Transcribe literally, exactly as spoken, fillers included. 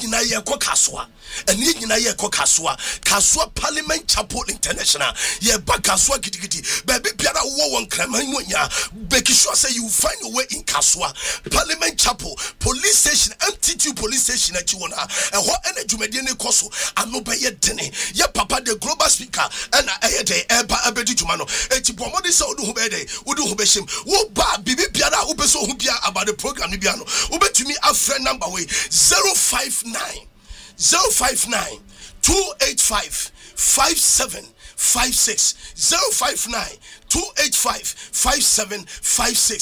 nyina ye ko kasoa ene nyina ye ko kasoa kasoa Parliament Chapel International ye ba kasoa gidigidi baby biara wo won kraman wonya make sure say you find a way in kasoa Parliament Chapel police station M T two police station at you na eho ene dwumade ne koso ano be ye dene ye papa the global speaker and eh dey eba abedi dwuma no enti bomode say odu ho be dey odu ho be shim wo ba bibi biara wo be so ho bia about the program ni bia no wo betumi afre number way zero five nine zero five nine two eight five five seven five six zero five nine two eight five five seven five six